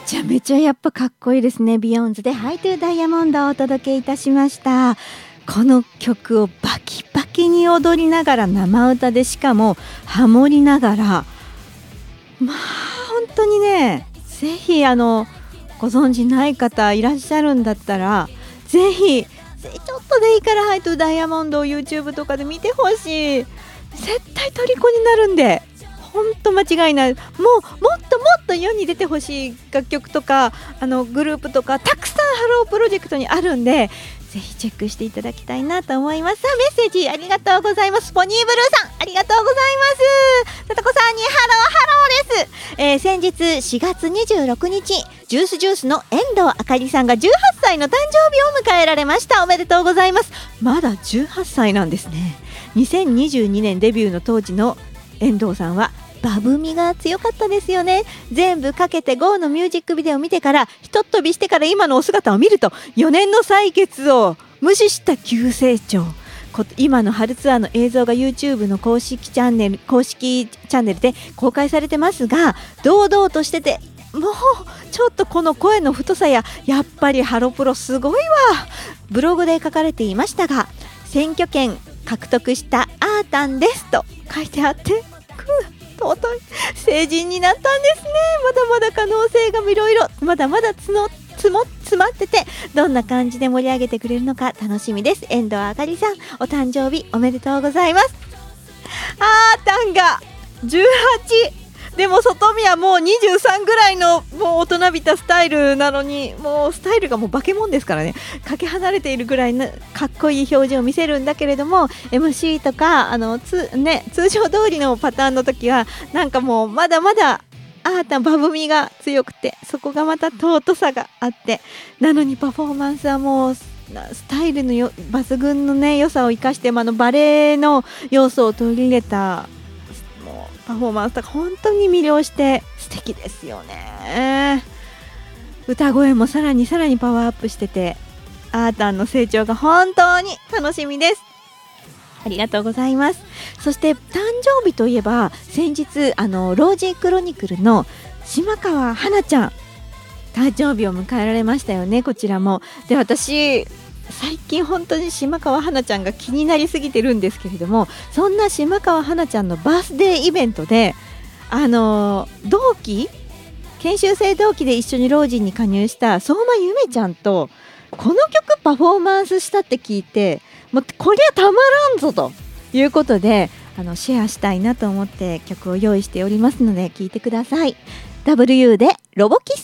ちゃめちゃやっぱかっこいいですね。ビヨンズでハイトゥーダイヤモンドをお届けいたしました。この曲をバキバキに踊りながら生歌で、しかもハモりながら、まあ本当にね、ぜひご存知ない方いらっしゃるんだったら、ぜひちょっとでいいからハイトゥーダイヤモンドを YouTube とかで見てほしい。絶対虜になるんで、本当間違いない。もっと世に出てほしい楽曲とかグループとかたくさんハロープロジェクトにあるんで、ぜひチェックしていただきたいなと思います。さあ、メッセージありがとうございます。ポニーブルーさんありがとうございます。さとこさんにハローです。先日4月26日ジュースジュースの遠藤あかりさんが18歳の誕生日を迎えられました。おめでとうございます。まだ18歳なんですね。2022年デビューの当時の遠藤さんはバブみが強かったですよね。全部かけて GO のミュージックビデオを見てから、ひとっ飛びしてから今のお姿を見ると、4年の歳月を無視した急成長。今の春ツアーの映像が YouTube の公式チャンネルで公開されてますが、堂々としてて、もうちょっとこの声の太さやっぱりハロプロすごいわ。ブログで書かれていましたが、選挙権獲得したアータンですと書いてあって、尊い成人になったんですね。まだまだ可能性がいろいろまだまだ詰まってて、どんな感じで盛り上げてくれるのか楽しみです。遠藤あかりさん、お誕生日おめでとうございます。アータンが18でも外見はもう23ぐらいのもう大人びたスタイルなのに、もうスタイルがもう化け物ですからね。かけ離れているぐらいのかっこいい表情を見せるんだけれども、 MC とか通常通りのパターンの時はなんかもうまだまだアータンバブみが強くて、そこがまた尊さがあって、なのにパフォーマンスはもうスタイルの抜群のね良さを生かして、バレエの要素を取り入れたパフォーマンスとか本当に魅了して素敵ですよね。歌声もさらにパワーアップしてて、アータンの成長が本当に楽しみです。ありがとうございます。そして誕生日といえば、先日ロージークロニクルの島川花ちゃん誕生日を迎えられましたよね。こちらもで、私最近本当に島川花ちゃんが気になりすぎてるんですけれども、そんな島川花ちゃんのバースデーイベントで研修生同期で一緒に老人に加入した相馬ゆめちゃんとこの曲パフォーマンスしたって聞いて、もうこりゃたまらんぞということでシェアしたいなと思って曲を用意しておりますので聴いてください。W でロボキッス。